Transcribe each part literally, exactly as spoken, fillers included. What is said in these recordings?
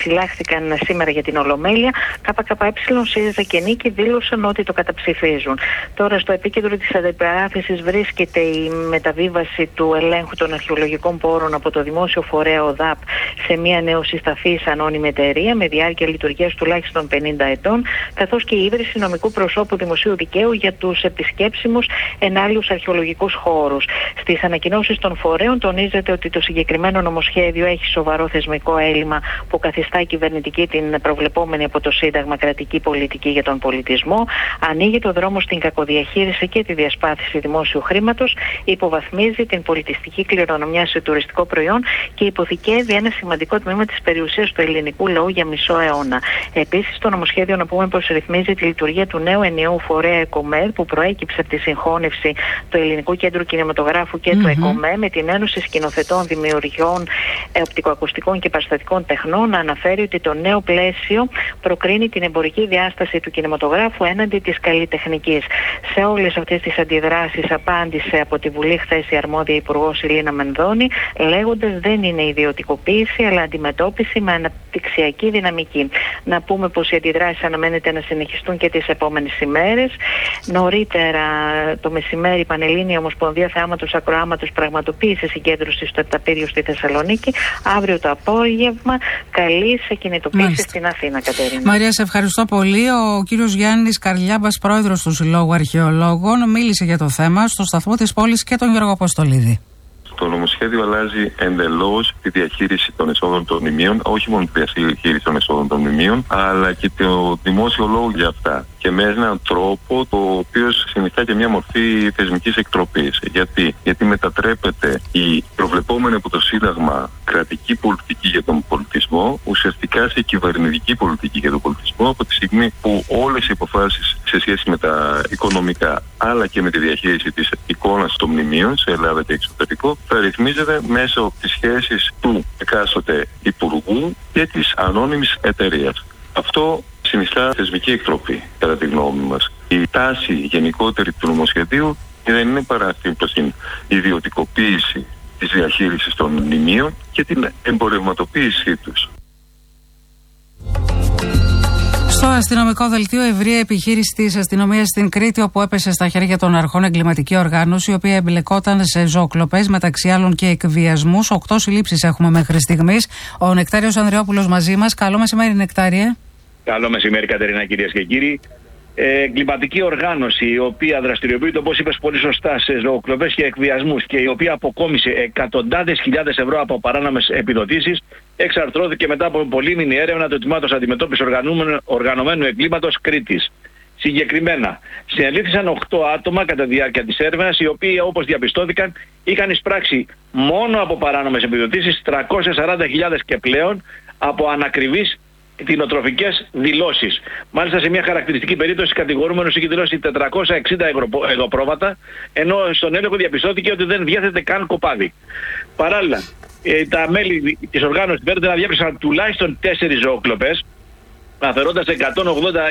συλλάχθηκαν σήμερα για την Ολομέλεια, ΚΚΕ, ΣΥΡΙΖΑ και Νίκη δήλωσαν ότι το καταψηφίζουν. Τώρα στο επίκεντρο της αντιπαράθεσης βρίσκεται η μεταβίβαση του ελέγχου των αρχαιολογικών πόρων από το δημόσιο φορέα ΟΔΑΠ σε μια νεοσυσταθής ανώνυμη εταιρεία με διάρκεια λειτουργίας τουλάχιστον πενήντα ετών, καθώς και η ίδρυση νομικού προσώπου δημοσίου δικαίου για τους επισκέψιμους ενάλλειους αρχαιολογικούς χώρους. Στις ανακοινώσεις των φορέων τονίζεται ότι το συγκεκριμένο νομοσχέδιο έχει σοβαρό θεσμικό έλλειμμα που καθιστά κυβερνητική την προβλεπόμενη από το Σύνταγμα κρατική πολιτική για τον πολιτισμό, ανοίγει το δρόμο στην κακοδιαχείριση και τη διασπάθηση δημόσιου χρήματος, υποβαθμίζει την πολιτιστική κληρονομιά σε τουριστικό προϊόν και υποθηκεύει ένα σημαντικό τμήμα της περιουσίας του ελληνικού λαού για μισό αιώνα. Επίσης, το νομοσχέδιο, να πούμε, πως ρυθμίζει τη λειτουργία του νέου ενιαίου φορέα ΕΚΟΜΕΔ που προέκυψε από τη συγχώνευση του Ελληνικού Κέντρου Κινηματογράφου και mm-hmm. του ΕΚΟΜΕ με την Ένωση Σκηνοθετών, Δημιουργιών, Οπτικοακουστικών και Παραστατικών Τεχνών, αναφέρει ότι το νέο πλαίσιο προκρίνει την εμπορική διάσταση του κινηματογράφου έναντι της καλλιτεχνικής. Σε όλες αυτές τις αντιδράσεις απάντησε από τη Βουλή χθες η αρμόδια Υπουργός Ηλίνα Μενδώνη, λέγοντας δεν είναι ιδιωτικοποίηση αλλά αντιμετώπιση με αναπτυξιακή δυναμική. Να πούμε πως οι αντιδράσεις αναμένεται να συνεχιστούν και τις επόμενες ημέρες. Νωρίτερα το μεσημέρι η Πανελλήνια Ομοσπονδία Θεάματος Ακροάματος πραγματοποίησε συγκέντρωση στο Επταπύριο στη Θεσσαλονίκη. Αύριο το απόγευμα καλεί σε κινητοποίηση στην Αθήνα, Κατερίνα. Μαρία, σε ευχαριστώ πολύ. Ο κύριος Γιάννης Καρλιάμπας, πρόεδρος του Συλλόγου Αρχαιολόγων, μίλησε για το θέμα στο σταθμό της πόλης και τον Γιώργο Αποστολίδη. Το νομοσχέδιο αλλάζει εντελώς τη διαχείριση των εσόδων των μνημείων, όχι μόνο τη διαχείριση των εσόδων των μνημείων, αλλά και το δημόσιο λόγο για αυτά. Και με έναν τρόπο το οποίο συνιστά και μια μορφή θεσμικής εκτροπής. Γιατί? Γιατί μετατρέπεται η προβλεπόμενη από το Σύνταγμα κρατική πολιτική για τον πολιτισμό ουσιαστικά σε κυβερνητική πολιτική για τον πολιτισμό, από τη στιγμή που όλες οι αποφάσεις σε σχέση με τα οικονομικά αλλά και με τη διαχείριση της εικόνας των μνημείων σε Ελλάδα και εξωτερικό θα ρυθμίζεται μέσω της σχέσης του εκάστοτε υπουργού και της ανώνυμης εταιρείας. Αυτό συνιστά θεσμική εκτροπή, κατά τη γνώμη μας. Η τάση γενικότερη του νομοσχεδίου δεν είναι παρά προς την ιδιωτικοποίηση της διαχείρισης των μνημείων και την εμπορευματοποίησή τους. Στο αστυνομικό δελτίο, ευρεία επιχείρηση της αστυνομίας στην Κρήτη, όπου έπεσε στα χέρια των αρχών εγκληματική οργάνωση, η οποία εμπλεκόταν σε ζωοκλοπές, μεταξύ άλλων και εκβιασμούς. Οκτώ συλλήψεις έχουμε μέχρι στιγμής. Ο Νεκτάριος Ανδρεόπουλος μαζί μας. Καλό μεσημέρι, Νεκτάριε. Καλό μεσημέρι, Κατερίνα, κυρίες και κύριοι. Ε, εγκληματική οργάνωση, η οποία δραστηριοποιείται, όπως είπες πολύ σωστά, σε ζωοκλοπές και εκβιασμούς και η οποία αποκόμισε εκατοντάδες χιλιάδες ευρώ από παράνομες επιδοτήσεις, εξαρθρώθηκε μετά από πολύμηνη έρευνα του Τμήματος Αντιμετώπισης Οργανωμένου Εγκλήματος Κρήτης. Συγκεκριμένα, συνελήφθησαν οκτώ άτομα κατά τη διάρκεια της έρευνας, οι οποίοι, όπως διαπιστώθηκαν, είχαν εισπράξει μόνο από παράνομες επιδοτήσεις τριακόσιες σαράντα χιλιάδες και πλέον από ανακριβείς κτηνοτροφικές δηλώσεις. Μάλιστα, σε μια χαρακτηριστική περίπτωση, κατηγορούμενος είχε δηλώσει τετρακόσια εξήντα εγωπρόβατα, ενώ στον έλεγχο διαπιστώθηκε ότι δεν διέθετε καν κοπάδι. Παράλληλα, ε, τα μέλη της οργάνωσης φέρεται να διάπραξαν τουλάχιστον τέσσερις ζωοκλοπές, αφαιρώντας εκατόν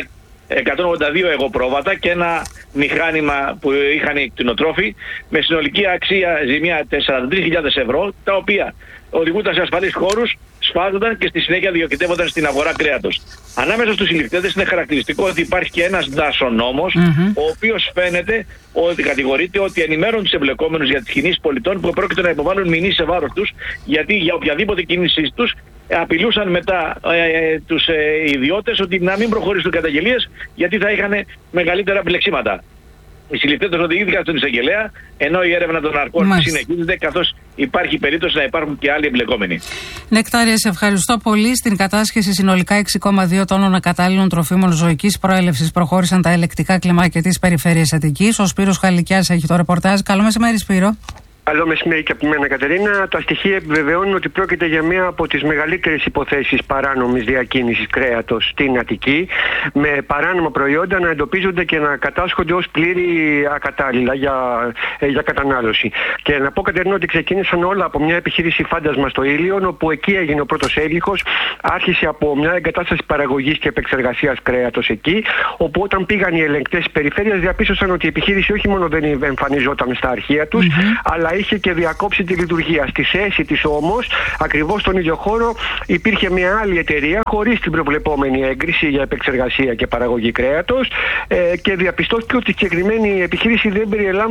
ογδόντα δύο εγωπρόβατα και ένα μηχάνημα που είχαν οι κτηνοτρόφοι, με συνολική αξία ζημία σαράντα τρεις χιλιάδες ευρώ, τα οποία οδηγούνταν σε ασφαλείς χώρους, σφάζονταν και στη συνέχεια διοικητεύονταν στην αγορά κρέατος. Ανάμεσα στους συλληφθέντες είναι χαρακτηριστικό ότι υπάρχει και ένας δασονόμος, mm-hmm. ο οποίος φαίνεται ότι κατηγορείται ότι ενημέρωνε τους εμπλεκόμενους για τις κινήσεις πολιτών που πρόκειται να υποβάλουν μηνύσεις σε βάρος τους, γιατί για οποιαδήποτε κίνηση τους απειλούσαν μετά ε, τους ε, ιδιώτες ότι να μην προχωρήσουν καταγγελίες, γιατί θα είχαν μεγαλύτερα μπλεξίματα. Οι συλληφθέντες οδηγήθηκαν στον εισαγγελέα, ενώ η έρευνα των αρχών συνεχίζεται, καθώς υπάρχει περίπτωση να υπάρχουν και άλλοι εμπλεκόμενοι. Νεκτάρια, σε ευχαριστώ πολύ. Στην κατάσχεση συνολικά έξι κόμμα δύο τόνων ακατάλληλων τροφίμων ζωικής προέλευσης προχώρησαν τα ελεκτικά κλιμάκια της Περιφέρειας Αττικής. Ο Σπύρος Χαλικιάς έχει το ρεπορτάζ. Καλό μεσημέρι, Σπύρο. Καλό μεσημέρι και από μένα, Κατερίνα. Τα στοιχεία επιβεβαιώνουν ότι πρόκειται για μία από τις μεγαλύτερες υποθέσεις παράνομης διακίνησης κρέατος στην Αττική, με παράνομα προϊόντα να εντοπίζονται και να κατάσχονται ως πλήρη ακατάλληλα για, ε, για κατανάλωση. Και να πω, Κατερίνα, ότι ξεκίνησαν όλα από μια επιχείρηση Φάντασμα στο Ήλιον, όπου εκεί έγινε ο πρώτος έλεγχος. Άρχισε από μια εγκατάσταση παραγωγής και επεξεργασίας κρέατος εκεί, όπου όταν πήγαν οι ελεγκτές της περιφέρειας διαπίστωσαν ότι η επιχείρηση όχι μόνο δεν εμφανιζόταν στα αρχεία τους, mm-hmm. αλλά είχε και διακόψει τη λειτουργία. Στη θέση της όμως, ακριβώς στον ίδιο χώρο, υπήρχε μια άλλη εταιρεία χωρίς την προβλεπόμενη έγκριση για επεξεργασία και παραγωγή κρέατος ε, και διαπιστώθηκε ότι η συγκεκριμένη επιχείρηση δεν,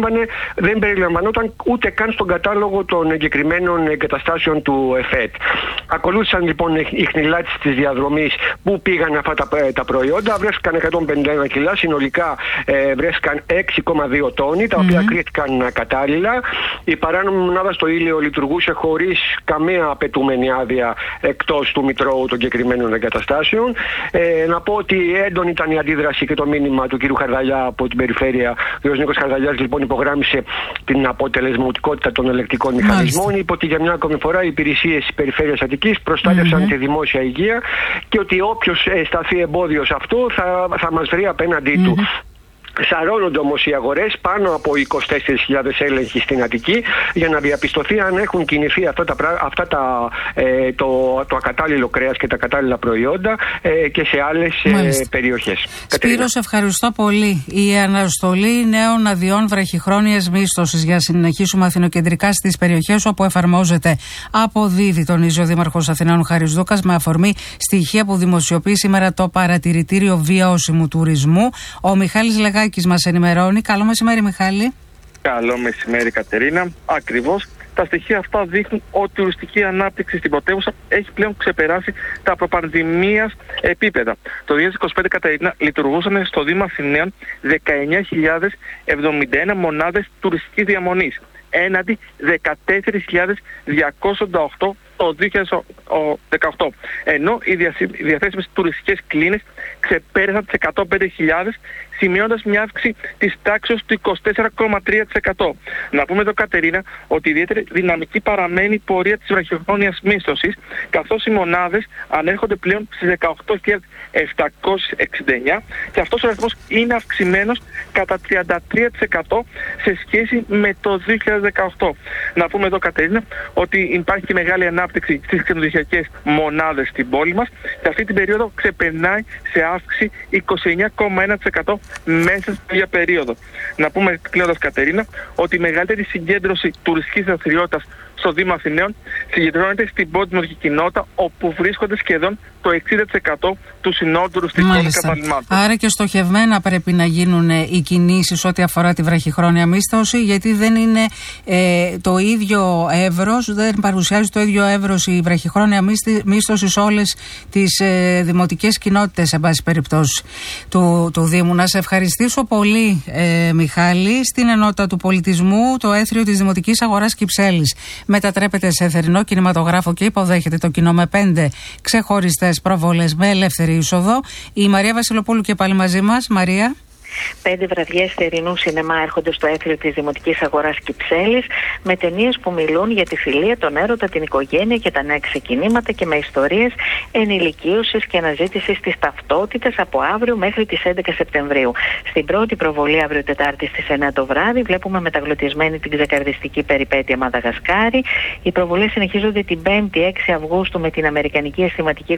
δεν περιλαμβανόταν ούτε καν στον κατάλογο των εγκεκριμένων εγκαταστάσεων του ΕΦΕΤ. Ακολούθησαν λοιπόν οι χνηλάτες της διαδρομής που πήγαν αυτά τα, τα προϊόντα, βρέθηκαν εκατόν πενήντα ένα κιλά, συνολικά ε, βρέθηκαν έξι κόμμα δύο τόνοι, τα οποία mm-hmm. κρίθηκαν κατάλληλα. Η παράνομη μονάδα στο Ήλιο λειτουργούσε χωρίς καμία απαιτούμενη άδεια εκτός του μητρώου των συγκεκριμένων εγκαταστάσεων. Ε, να πω ότι έντονη ήταν η αντίδραση και το μήνυμα του κ. Χαρδαλιά από την περιφέρεια. Ο κ. Νίκος Χαρδαλιάς λοιπόν υπογράμμισε την αποτελεσματικότητα των ελεκτικών μηχανισμών. Είπε ότι για μια ακόμη φορά οι υπηρεσίες της Περιφέρειας Αττικής προστάτευσαν mm-hmm. τη δημόσια υγεία και ότι όποιος σταθεί εμπόδιο σε αυτό θα, θα μας βρει απέναντί mm-hmm. του. Σαρώνονται όμως οι αγορές, πάνω από είκοσι τέσσερις χιλιάδες έλεγχοι στην Αττική, για να διαπιστωθεί αν έχουν κινηθεί αυτά τα, αυτά τα, ε, το, το ακατάλληλο κρέας και τα κατάλληλα προϊόντα ε, και σε άλλες ε, περιοχές. Σπύρο, σε ευχαριστώ πολύ. Η αναστολή νέων αδειών βραχυχρόνιας μίσθωσης, για να συνεχίσουμε αθηνοκεντρικά στις περιοχές όπου εφαρμόζεται, αποδίδει, τονίζει ο Δήμαρχος Αθηναίων Χάρης Δούκας, με αφορμή στοιχεία που δημοσιοποιεί σήμερα το Παρατηρητήριο Βιώσιμου Τουρισμού. Ο Μιχάλης Λεγάκης μας ενημερώνει. Καλό μεσημέρι, Μιχάλη. Καλό μεσημέρι, Κατερίνα. Ακριβώς, τα στοιχεία αυτά δείχνουν ότι η τουριστική ανάπτυξη στην πρωτεύουσα έχει πλέον ξεπεράσει τα προπανδημίας επίπεδα. Το δύο χιλιάδες είκοσι πέντε, Κατερίνα, λειτουργούσαν στο Δήμο Αθηναίων δεκαεννιά χιλιάδες εβδομήντα ένα μονάδες τουριστικής διαμονής, έναντι δεκατέσσερις χιλιάδες διακόσιες ογδόντα οκτώ το δύο χιλιάδες δεκαοκτώ. Ενώ οι διαθέσιμες τουριστικές κλίνες ξεπέρασαν τις εκατόν πέντε χιλιάδες, σημειώνοντας μια αύξηση της τάξης του είκοσι τέσσερα κόμμα τρία τοις εκατό. Να πούμε εδώ, Κατερίνα, ότι ιδιαίτερη δυναμική παραμένει η πορεία της βραχυχρόνιας μίσθωσης, καθώς οι μονάδες ανέρχονται πλέον στις δεκαοκτώ χιλιάδες επτακόσιες εξήντα εννιά και αυτός ο αριθμός είναι αυξημένος κατά τριάντα τρία τοις εκατό σε σχέση με το δύο χιλιάδες δεκαοκτώ. Να πούμε εδώ, Κατερίνα, ότι υπάρχει και μεγάλη ανάπτυξη στις ξενοδοχειακές μονάδες στην πόλη μας και αυτή την περίοδο ξεπερνάει σε αύξηση είκοσι εννιά κόμμα ένα τοις εκατό μέσα στην ίδια περίοδο. Να πούμε κλείνοντας, Κατερίνα, ότι η μεγαλύτερη συγκέντρωση τουριστικής δραστηριότητας στο Δήμο Αθηναίων συγκεντρώνεται στην πόντιμο κοινότητα, όπου βρίσκονται σχεδόν το εξήντα τοις εκατό του συνόλου τουριστικών καταλυμάτων. Άρα και στοχευμένα πρέπει να γίνουν οι κινήσεις ό,τι αφορά τη βραχυχρόνια μίσθωση, γιατί δεν είναι ε, το ίδιο εύρος, δεν παρουσιάζει το ίδιο εύρος η βραχυχρόνια μίσθωση σε όλες τις ε, δημοτικές κοινότητες, σε πάση περιπτώσει, του, του Δήμου. Να σε ευχαριστήσω πολύ, ε, Μιχάλη. Στην ενότητα του πολιτισμού, το έθριο της Δημοτικής Αγοράς Κυψέλης μετατρέπεται σε θερινό κινηματογράφο και υποδέχεται το κοινό με πέντε ξεχωριστές προβολές με ελεύθερη είσοδο. Η Μαρία Βασιλοπούλου και πάλι μαζί μας. Μαρία. Πέντε βραδιές θερινού σινεμά έρχονται στο έθριο της Δημοτικής Αγοράς Κυψέλης, με ταινίες που μιλούν για τη φιλία, τον έρωτα, την οικογένεια και τα νέα ξεκινήματα, και με ιστορίες ενηλικίωσης και αναζήτησης της ταυτότητας, από αύριο μέχρι τις έντεκα Σεπτεμβρίου. Στην πρώτη προβολή, αύριο Τετάρτη στις εννιά το βράδυ, βλέπουμε μεταγλωτισμένη την ξεκαρδιστική περιπέτεια Μαδαγασκάρη. Οι προβολές συνεχίζονται την Πέμπτη έξι Αυγούστου με την Αμερικανική αισθηματική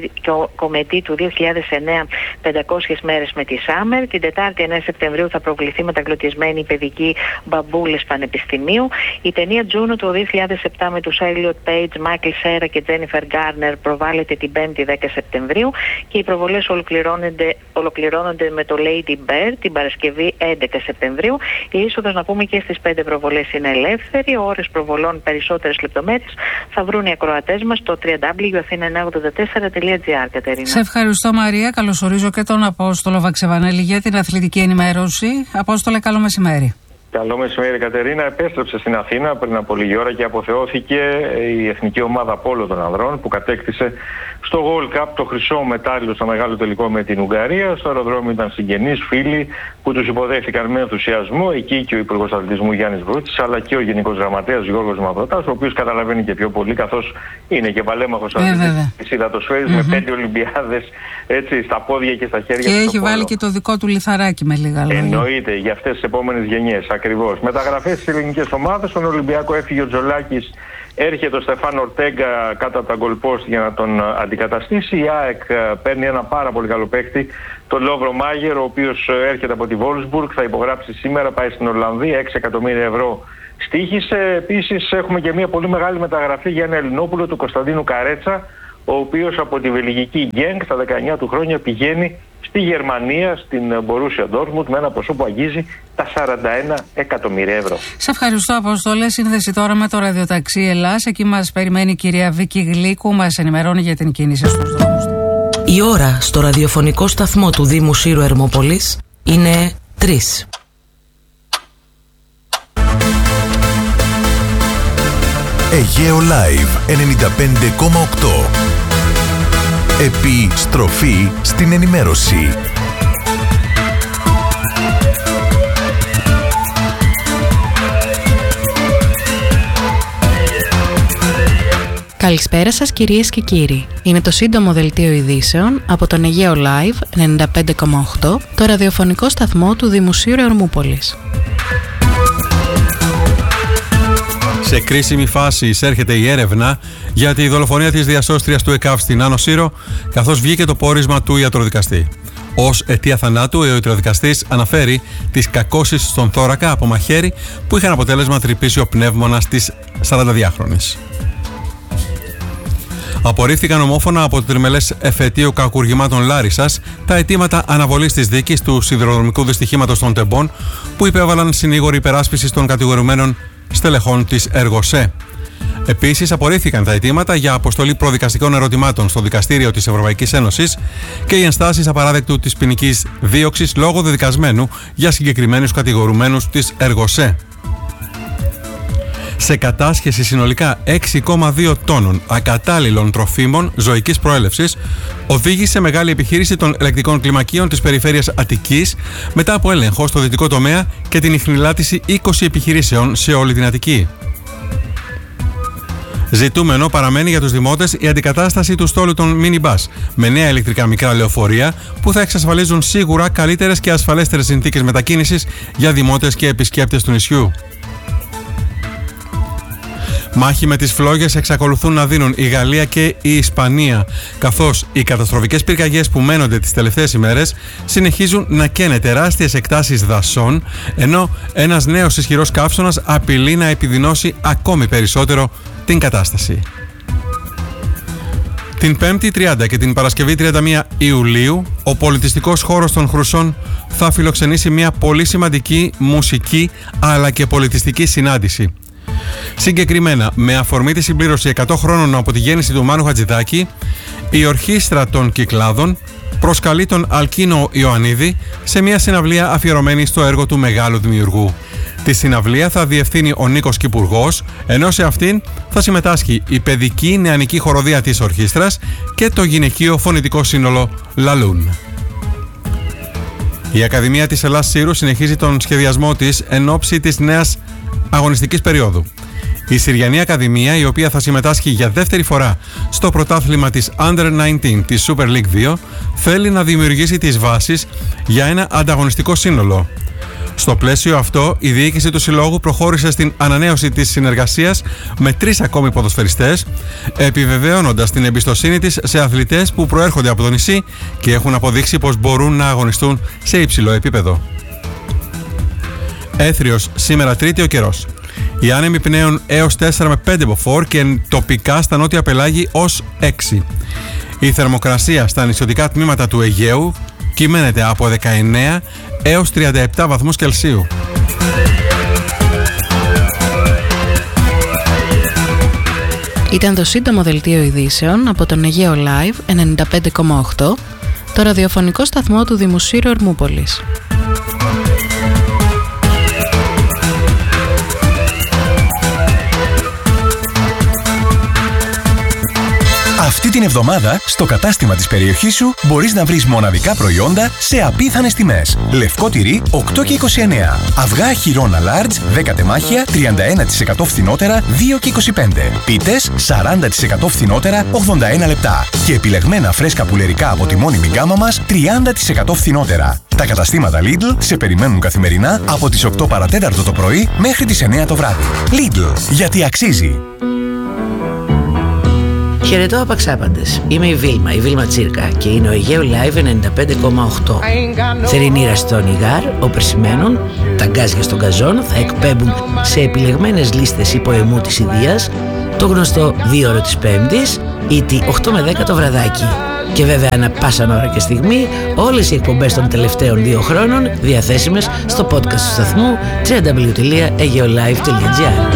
κομμεντή του δύο χιλιάδες εννιά, πεντακόσιες μέρες με τη Σάμερ. Την Τετάρτη εννιά Σεπτεμβρίου θα προβληθεί μεταγλωτισμένη η παιδική Μπαμπούλες Πανεπιστημίου. Η ταινία Τζούνο του δύο χιλιάδες επτά με τους Έλιοτ Πέιτζ, Μάικλ Σέρα και Τζένιφερ Γκάρνερ προβάλλεται την Πέμπτη δέκα Σεπτεμβρίου και οι προβολές ολοκληρώνονται, ολοκληρώνονται με το Lady Bird την Παρασκευή έντεκα Σεπτεμβρίου. Η είσοδος, να πούμε, και στις πέντε προβολές είναι ελεύθερη. Ώρες προβολών, περισσότερες λεπτομέρειες θα βρουν οι ακροατές μας στο double-u double-u double-u τελεία athena εννιακόσια ογδόντα τέσσερα τελεία gr. Κατερίνα. Σε ευχαριστώ, Μαρία. Καλωσορίζω και τον Απόστολο Βαξεβανέλη για την αθλητική ενημέρωση. Απόστολε, καλό μεσημέρι. Καλό μεσημέρι, Κατερίνα. Επέστρεψε στην Αθήνα πριν από λίγη ώρα και αποθεώθηκε η εθνική ομάδα πόλο των ανδρών που κατέκτησε στο World Cup το χρυσό μετάλλιο στο μεγάλο τελικό με την Ουγγαρία. Στο αεροδρόμιο ήταν συγγενείς, φίλοι που τους υποδέχτηκαν με ενθουσιασμό. Εκεί και ο Υπουργός Αθλητισμού Γιάννης Βρούτσης, αλλά και ο Γενικός Γραμματέας Γιώργος Μαυροτάς, ο οποίος καταλαβαίνει και πιο πολύ, καθώς είναι και παλέμαχος αθλητής της υδατοσφαίρης, με πέντε Ολυμπιάδες έτσι στα πόδια και στα χέρια. Και έχει βάλει και το δικό του λιθαράκι, με λίγα λόγια. Εννοείται, για αυτές τις επόμενες γενιές. Ακριβώς. Μεταγραφές στις ελληνικές ομάδες. Στον Ολυμπιακό έφυγε ο Τζολάκης έρχεται ο Στεφάν Ορτέγκα κάτω από τα γκολπόστ για να τον αντικαταστήσει. Η ΑΕΚ παίρνει ένα πάρα πολύ καλό παίκτη, τον Λόβρο Μάγερ, ο οποίος έρχεται από τη Βόλσμπουργκ, θα υπογράψει σήμερα, πάει στην Ολλανδία, έξι εκατομμύρια ευρώ στοίχησε. Επίσης έχουμε και μια πολύ μεγάλη μεταγραφή για ένα Ελληνόπουλο, του Κωνσταντίνου Καρέτσα, ο οποίος από τη βελγική Γκένγκ στα δεκαεννιά του χρόνια πηγαίνει στη Γερμανία, στην Μπορούσια Ντόρτμουντ, με ένα ποσό που αγγίζει τα σαράντα ένα εκατομμύρια ευρώ. Σε ευχαριστώ, Απόστολε. Σύνδεση τώρα με το ραδιοταξί Ελλάς. Εκεί μας περιμένει η κυρία Βίκη Γλίκου, μας ενημερώνει για την κίνηση στους δρόμους. Η ώρα στο ραδιοφωνικό σταθμό του Δήμου Σύρου Ερμόπολης είναι τρεις. Αιγαίο Live ενενήντα πέντε κόμμα οκτώ. Επιστροφή στην ενημέρωση. Καλησπέρα σας κυρίες και κύριοι. Είναι το σύντομο δελτίο ειδήσεων από τον Αιγαίο Live ενενήντα πέντε κόμμα οκτώ, το ραδιοφωνικό σταθμό του Δήμου Σύρου Ερμούπολης. Σε κρίσιμη φάση εισέρχεται η έρευνα για τη δολοφονία της διασώστριας του ΕΚΑΒ στην Άνω Σύρο, καθώς βγήκε το πόρισμα του ιατροδικαστή. Ως αιτία θανάτου, ο ιατροδικαστής αναφέρει τις κακώσεις στον θώρακα από μαχαίρι που είχαν αποτέλεσμα τρυπήσιο πνεύμονας της σαρανταδυάχρονης. Απορρίφθηκαν ομόφωνα από το τριμελές εφετείο κακουργημάτων Λάρισσας τα αιτήματα αναβολής της δίκης του σιδηροδρομικού δυστυχήματος των Τεμπών που υπέβαλαν συνήγοροι υπεράσπισης των κατηγορουμένων στελεχών της Εργοσέ. Επίσης, απορρίφθηκαν τα αιτήματα για αποστολή προδικαστικών ερωτημάτων στο Δικαστήριο της Ευρωπαϊκής Ένωσης και οι ενστάσεις απαράδεκτου της ποινικής δίωξης λόγω δεδικασμένου για συγκεκριμένους κατηγορουμένους της Εργοσέ. Σε κατάσχεση συνολικά έξι κόμμα δύο τόνων ακατάλληλων τροφίμων ζωικής προέλευσης οδήγησε μεγάλη επιχείρηση των ελεκτικών κλιμακίων της περιφέρειας Αττικής μετά από έλεγχο στο δυτικό τομέα και την ιχνηλάτηση είκοσι επιχειρήσεων σε όλη την Αττική. Ζητούμενο παραμένει για τους δημότες η αντικατάσταση του στόλου των μίνι-μπας με νέα ηλεκτρικά μικρά λεωφορεία που θα εξασφαλίζουν σίγουρα καλύτερες και ασφαλέστερες συνθήκες μετακίνησης για δημότες και επισκέπτες του νησιού. Μάχη με τις φλόγες εξακολουθούν να δίνουν η Γαλλία και η Ισπανία, καθώς οι καταστροφικές πυρκαγιές που μένονται τις τελευταίες ημέρες συνεχίζουν να καίνε τεράστιες εκτάσεις δασών, ενώ ένας νέος ισχυρός καύσωνας απειλεί να επιδεινώσει ακόμη περισσότερο την κατάσταση. Την Πέμπτη τριάντα και την Παρασκευή τριάντα μία Ιουλίου, ο πολιτιστικός χώρος των Χρουσών θα φιλοξενήσει μια πολύ σημαντική μουσική αλλά και πολιτιστική συνάντηση. Συγκεκριμένα, με αφορμή τη συμπλήρωση εκατό χρόνων από τη γέννηση του Μάνου Χατζηδάκη, η Ορχήστρα των Κυκλάδων προσκαλεί τον Αλκίνο Ιωαννίδη σε μια συναυλία αφιερωμένη στο έργο του μεγάλου δημιουργού. Τη συναυλία θα διευθύνει ο Νίκος Κυπουργός, ενώ σε αυτήν θα συμμετάσχει η παιδική νεανική χοροδία της ορχήστρας και το γυναικείο φωνητικό σύνολο Λαλούν. Η Ακαδημία της Ελλάς Σύρου συνεχίζει τον σχεδιασμό της εν ώψη της νέας αγωνιστικής περίοδου. Η Συριανή Ακαδημία, η οποία θα συμμετάσχει για δεύτερη φορά στο πρωτάθλημα της Under δεκαεννιά της Super League δύο, θέλει να δημιουργήσει τις βάσεις για ένα ανταγωνιστικό σύνολο. Στο πλαίσιο αυτό, η διοίκηση του Συλλόγου προχώρησε στην ανανέωση της συνεργασίας με τρεις ακόμη ποδοσφαιριστές, επιβεβαιώνοντας την εμπιστοσύνη της σε αθλητές που προέρχονται από το νησί και έχουν αποδείξει πως μπορούν να αγωνιστούν σε υψηλό επίπεδο. Έθριος, σήμερα Τρίτη ο καιρός. Οι άνεμοι πνέουν έως τέσσερα με πέντε μποφόρ και τοπικά στα νότια πελάγη ως έξι. Η θερμοκρασία στα νησιωτικά τμήματα του Αιγαίου κυμαίνεται από δεκαεννέα έως τριάντα επτά βαθμούς Κελσίου. Ήταν το σύντομο δελτίο ειδήσεων από τον Αιγαίο Live ενενήντα πέντε κόμμα οκτώ, το ραδιοφωνικό σταθμό του Δήμου Σύρου Ερμούπολης. Αυτή την εβδομάδα, στο κατάστημα της περιοχής σου, μπορείς να βρεις μοναδικά προϊόντα σε απίθανες τιμές. Λευκό τυρί, οκτώ και είκοσι εννέα. Αυγά χοιρόνα large, δέκα τεμάχια, τριάντα ένα τοις εκατό φθηνότερα, δύο και είκοσι πέντε. Πίτες, σαράντα τοις εκατό φθηνότερα, ογδόντα ένα λεπτά. Και επιλεγμένα φρέσκα πουλερικά από τη μόνιμη γκάμα μας, τριάντα τοις εκατό φθηνότερα. Τα καταστήματα Lidl σε περιμένουν καθημερινά από τις οκτώ παρατέταρτο το πρωί μέχρι τις εννέα το βράδυ. Lidl, γιατί αξίζει. Χαιρετώ απαξάπαντες. Είμαι η Βίλμα, η Βίλμα Τσίρκα και είναι ο Αιγαίο Live ενενήντα πέντε κόμμα οκτώ. Θερινή ραστόνι γάρ, όπερ σημαίνουν, τα γκάζια στον καζόν θα εκπέμπουν σε επιλεγμένες λίστες υποαιμού της Ιδείας το γνωστό δύο ώρο της Πέμπτης ή τη οκτώ με δέκα το βραδάκι. Και βέβαια ανά πάσαν ώρα και στιγμή όλες οι εκπομπές των τελευταίων δύο χρόνων διαθέσιμες στο podcast του σταθμού double-u double-u double-u τελεία ageolive τελεία gr.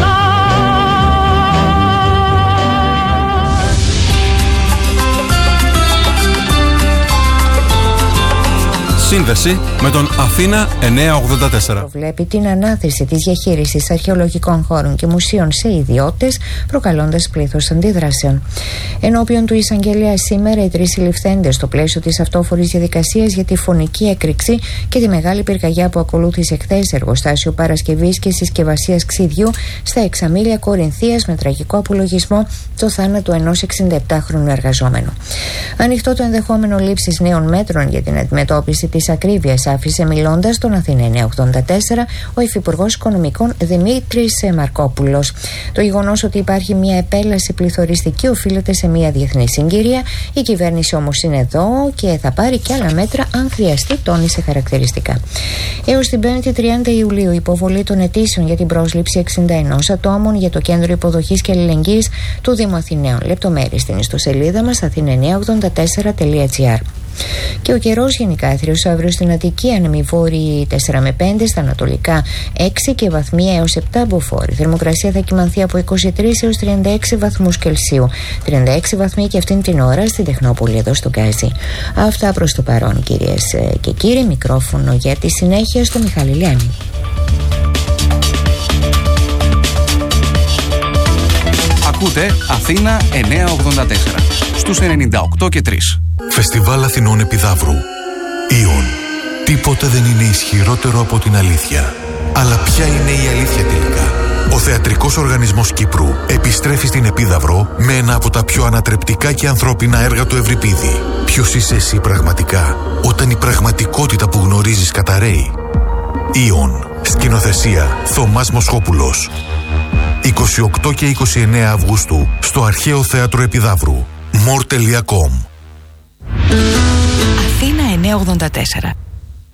Σύνδεση με τον Αθήνα εννιακόσια ογδόντα τέσσερα. Προβλέπει την ανάθεση της διαχείρισης αρχαιολογικών χώρων και μουσείων σε ιδιώτες, προκαλώντας πλήθος αντιδράσεων. Ενώπιον του εισαγγελέα σήμερα, οι τρεις συλληφθέντες στο πλαίσιο της αυτόφορης διαδικασίας για τη φωνική έκρηξη και τη μεγάλη πυρκαγιά που ακολούθησε χθες σε εργοστάσιο παρασκευής και συσκευασίας ξυδιού στα Εξαμήλια Κορινθίας, με τραγικό απολογισμό το θάνατο ενός εξηνταεπτάχρονου εργαζόμενου. Ανοιχτό το ενδεχόμενο λήψης νέων μέτρων για την αντιμετώπιση της ακρίβειας, άφησε μιλώντας στον Αθήνα εννιακόσια ογδόντα τέσσερα ο Υφυπουργός Οικονομικών Δημήτρης Μαρκόπουλος. Το γεγονός ότι υπάρχει μια επέλαση πληθωριστική οφείλεται σε μια διεθνή συγκυρία. Η κυβέρνηση όμως είναι εδώ και θα πάρει και άλλα μέτρα αν χρειαστεί, τόνισε χαρακτηριστικά. Έως την πέμπτη τριάντα Ιουλίου υποβολή των αιτήσεων για την πρόσληψη εξήντα ενός ατόμων για το Κέντρο Υποδοχής και Αλληλεγγύης του Δήμου Αθηναίων. Λεπτομέρειες στην ιστοσελίδα μας αθήνα εννιακόσια ογδόντα τέσσερα τελεία gr. Και ο καιρός γενικά έθριος αύριο στην Αττική, άνεμοι βόρειοι τέσσερα με πέντε, στα ανατολικά έξι και βαθμία έως επτά μποφόρ. Η θερμοκρασία θα κυμανθεί από είκοσι τρεις έως τριάντα έξι βαθμούς Κελσίου. τριάντα έξι βαθμοί και αυτήν την ώρα στην Τεχνόπολη εδώ στο Γκάζι. Αυτά προς το παρόν, κυρίες και κύριοι. Μικρόφωνο για τη συνέχεια στο Μιχάλη Λιάννη. Ακούτε Αθήνα εννιακόσια ογδόντα τέσσερα στους ενενήντα οκτώ και τρία. Φεστιβάλ Αθηνών Επιδαύρου. Ιον. Τίποτε δεν είναι ισχυρότερο από την αλήθεια. Αλλά ποια είναι η αλήθεια τελικά? Ο Θεατρικός Οργανισμός Κύπρου επιστρέφει στην Επίδαυρο με ένα από τα πιο ανατρεπτικά και ανθρώπινα έργα του Ευρυπίδη. Ποιος είσαι εσύ πραγματικά, όταν η πραγματικότητα που γνωρίζεις καταραίει? Ιον. Σκηνοθεσία Θωμάς Μοσχόπουλος. είκοσι οκτώ και είκοσι εννέα Αυγούστου στο Αρχαίο Θέατρο Επιδαύρου. more τελεία com. Αθήνα εννιακόσια ογδόντα τέσσερα.